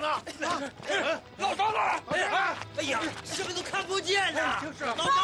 老张呢？哎呀，什么都看不见呐！就是老张。